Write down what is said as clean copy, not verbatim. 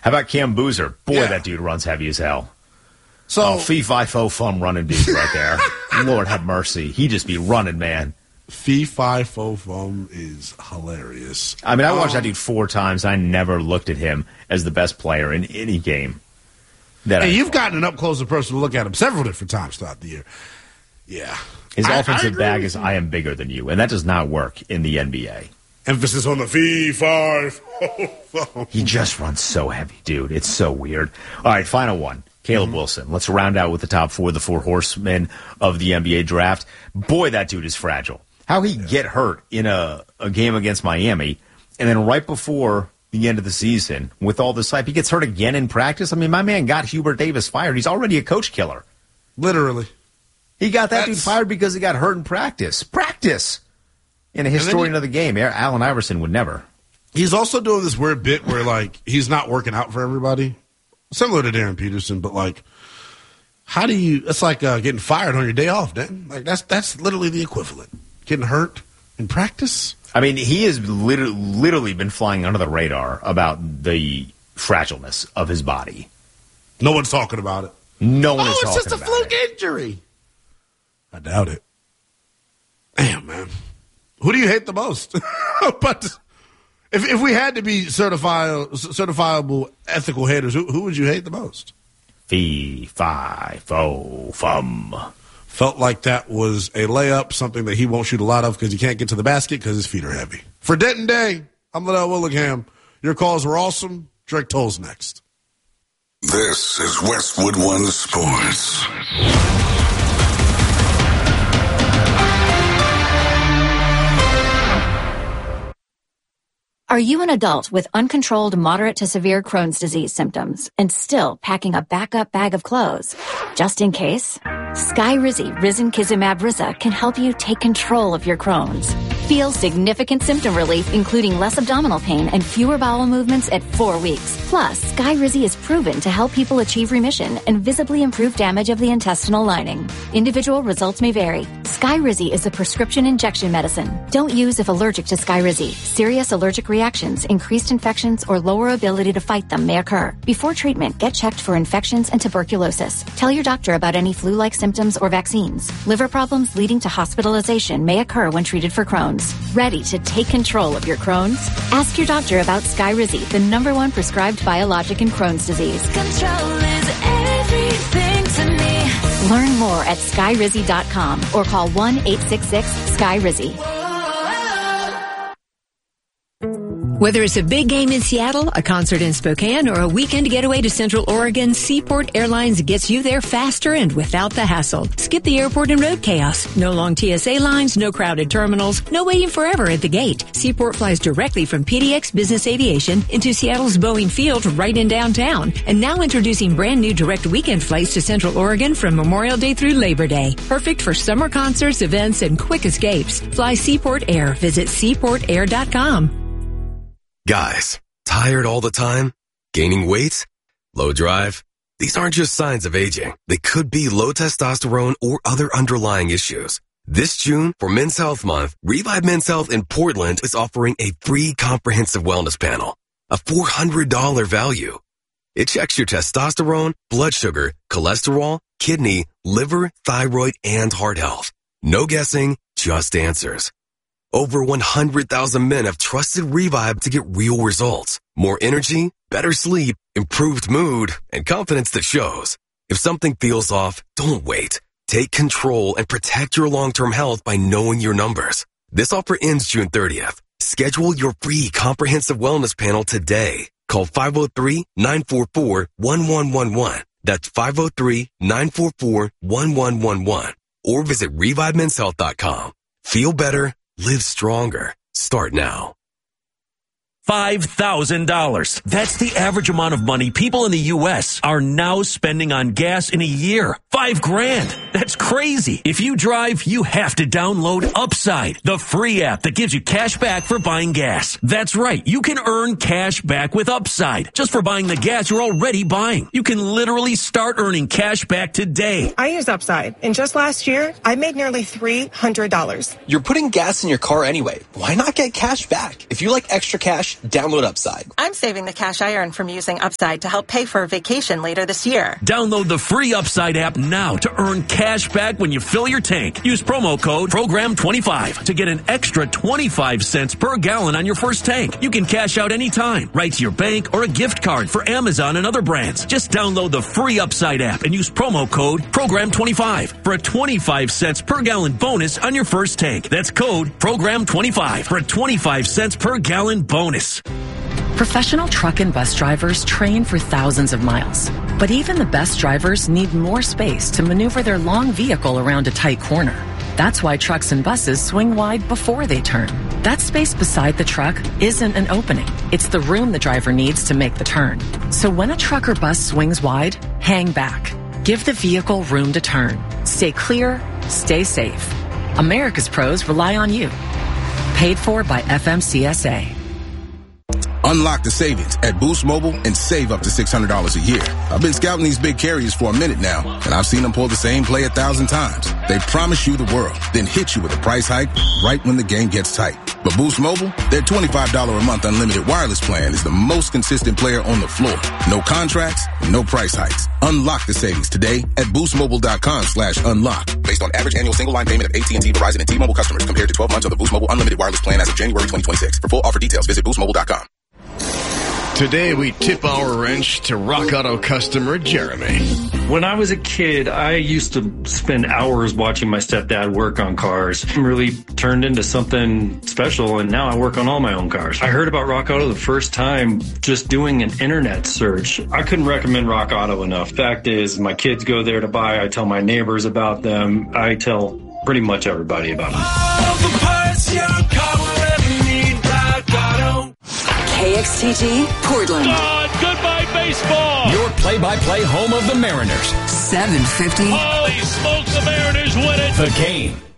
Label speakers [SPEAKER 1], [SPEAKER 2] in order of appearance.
[SPEAKER 1] How about Cam Boozer? Boy,
[SPEAKER 2] Yeah.
[SPEAKER 1] that dude runs heavy as hell.
[SPEAKER 2] So
[SPEAKER 1] Fee, fi, fo, fum running dude right there. Lord have mercy. He just be running, man.
[SPEAKER 2] Fee, fi, fo, fum is hilarious.
[SPEAKER 1] I mean, I watched that dude 4 times. I never looked at him as the best player in any game.
[SPEAKER 2] And you've gotten an up-close and personal look at him several different times throughout the year. Yeah.
[SPEAKER 1] His
[SPEAKER 2] I
[SPEAKER 1] offensive
[SPEAKER 2] agree
[SPEAKER 1] bag
[SPEAKER 2] with
[SPEAKER 1] is
[SPEAKER 2] you.
[SPEAKER 1] I am bigger than you, and that does not work in the NBA.
[SPEAKER 2] Emphasis on the fee, fi, fo, fum.
[SPEAKER 1] He just runs so heavy, dude. It's so weird. All right, final one. Caleb Wilson. Let's round out with the top 4, the 4 horsemen of the NBA draft. Boy, that dude is fragile. How he get hurt in a game against Miami, and then right before the end of the season, with all this hype, he gets hurt again in practice. I mean, my man got Hubert Davis fired. He's already a coach killer.
[SPEAKER 2] Literally.
[SPEAKER 1] He got that dude fired because he got hurt in practice. Practice! In a historian of the game. Allen Iverson would never.
[SPEAKER 2] He's also doing this weird bit where, like, he's not working out for everybody. Similar to Darren Peterson, but, like, how do you – it's like getting fired on your day off, Dan. Like, that's literally the equivalent. Getting hurt in practice.
[SPEAKER 1] I mean, he has literally been flying under the radar about the fragileness of his body.
[SPEAKER 2] No one's talking about it.
[SPEAKER 1] No one is talking about it.
[SPEAKER 2] Oh, it's just a fluke injury. I doubt it. Damn, man. Who do you hate the most? But if we had to be certifiable ethical haters, who would you hate the most?
[SPEAKER 1] Fee, fi, fo, fum.
[SPEAKER 2] Felt like that was a layup, something that he won't shoot a lot of because he can't get to the basket because his feet are heavy. For Denton Day, I'm Liddell Willingham. Your calls were awesome. Drake Toll's next.
[SPEAKER 3] This is Westwood One Sports.
[SPEAKER 4] Are you an adult with uncontrolled moderate to severe Crohn's disease symptoms and still packing a backup bag of clothes? Just in case? Skyrizi Risankizumab Riza can help you take control of your Crohn's. Feel significant symptom relief, including less abdominal pain and fewer bowel movements at 4 weeks. Plus, Skyrizi is proven to help people achieve remission and visibly improve damage of the intestinal lining. Individual results may vary. Skyrizi is a prescription injection medicine. Don't use if allergic to Skyrizi. Serious allergic reactions, increased infections, or lower ability to fight them may occur. Before treatment, get checked for infections and tuberculosis. Tell your doctor about any flu-like symptoms or vaccines. Liver problems leading to hospitalization may occur when treated for Crohn's. Ready to take control of your Crohn's? Ask your doctor about Skyrizi, the #1 prescribed biologic in Crohn's disease.
[SPEAKER 5] Control is everything to me.
[SPEAKER 4] Learn more at skyrizi.com or call 1-866-SKYRIZI.
[SPEAKER 6] Whether it's a big game in Seattle, a concert in Spokane, or a weekend getaway to Central Oregon, Seaport Airlines gets you there faster and without the hassle. Skip the airport and road chaos. No long TSA lines, no crowded terminals, no waiting forever at the gate. Seaport flies directly from PDX Business Aviation into Seattle's Boeing Field right in downtown. And now introducing brand new direct weekend flights to Central Oregon from Memorial Day through Labor Day. Perfect for summer concerts, events, and quick escapes. Fly Seaport Air. Visit seaportair.com.
[SPEAKER 7] Guys, tired all the time? Gaining weight? Low drive? These aren't just signs of aging. They could be low testosterone or other underlying issues. This June, for Men's Health Month, Revive Men's Health in Portland is offering a free comprehensive wellness panel, a $400 value. It checks your testosterone, blood sugar, cholesterol, kidney, liver, thyroid, and heart health. No guessing, just answers. Over 100,000 men have trusted Revive to get real results. More energy, better sleep, improved mood, and confidence that shows. If something feels off, don't wait. Take control and protect your long-term health by knowing your numbers. This offer ends June 30th. Schedule your free comprehensive wellness panel today. Call 503-944-1111. That's 503-944-1111. Or visit ReviveMen'sHealth.com. Feel better. Live stronger. Start now.
[SPEAKER 8] $5,000. That's the average amount of money people in the U.S. are now spending on gas in a year. $5,000. That's crazy. If you drive, you have to download Upside, the free app that gives you cash back for buying gas. That's right. You can earn cash back with Upside just for buying the gas you're already buying. You can literally start earning cash back today.
[SPEAKER 9] I use Upside, and just last year, I made nearly $300.
[SPEAKER 10] You're putting gas in your car anyway. Why not get cash back? If you like extra cash, Download Upside.
[SPEAKER 9] I'm saving the cash I earn from using Upside to help pay for a vacation later this year.
[SPEAKER 8] Download the free Upside app now to earn cash back when you fill your tank. Use promo code PROGRAM25 to get an extra 25 cents per gallon on your first tank. You can cash out anytime, right to your bank or a gift card for Amazon and other brands. Just download the free Upside app and use promo code PROGRAM25 for a 25 cents per gallon bonus on your first tank. That's code PROGRAM25 for a 25 cents per gallon bonus.
[SPEAKER 11] Professional truck and bus drivers train for thousands of miles. But even the best drivers need more space to maneuver their long vehicle around a tight corner. That's why trucks and buses swing wide before they turn. That space beside the truck isn't an opening. It's the room the driver needs to make the turn. So when a truck or bus swings wide, hang back. Give the vehicle room to turn. Stay clear, stay safe. America's pros rely on you. Paid for by FMCSA.
[SPEAKER 12] Unlock the savings at Boost Mobile and save up to $600 a year. I've been scouting these big carriers for a minute now, and I've seen them pull the same play 1,000 times. They promise you the world, then hit you with a price hike right when the game gets tight. But Boost Mobile, their $25 a month unlimited wireless plan is the most consistent player on the floor. No contracts, no price hikes. Unlock the savings today at boostmobile.com/unlock. Based on average annual single line payment of AT&T, Verizon, and T-Mobile customers compared to 12 months of the Boost Mobile unlimited wireless plan as of January 2026. For full offer details, visit boostmobile.com.
[SPEAKER 13] Today, we tip our wrench to Rock Auto customer Jeremy.
[SPEAKER 14] When I was a kid, I used to spend hours watching my stepdad work on cars. It really turned into something special, and now I work on all my own cars. I heard about Rock Auto the first time just doing an internet search. I couldn't recommend Rock Auto enough. Fact is, my kids go there to buy. I tell my neighbors about them. I tell pretty much everybody about them.
[SPEAKER 5] All the parts your car will ever need, Rock Auto.
[SPEAKER 15] KXTG, Portland.
[SPEAKER 8] God, goodbye baseball. Your play-by-play home of the Mariners.
[SPEAKER 15] 750.
[SPEAKER 8] Holy smokes, the Mariners win it. The Game.